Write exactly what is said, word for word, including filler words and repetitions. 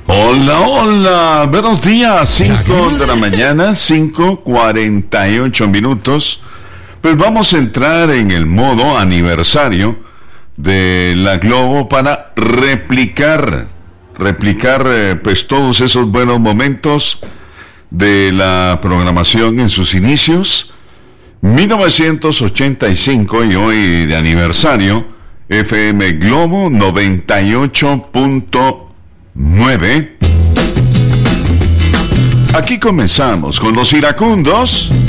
Hola, hola, buenos días, cinco de la mañana, cinco cuarenta y ocho minutos. Pues vamos a entrar en el modo aniversario de la Globo para replicar, replicar eh, pues todos esos buenos momentos de la programación en sus inicios, mil novecientos ochenta y cinco, y hoy de aniversario, F M Globo noventa y ocho punto nueve. Aquí comenzamos con los iracundos.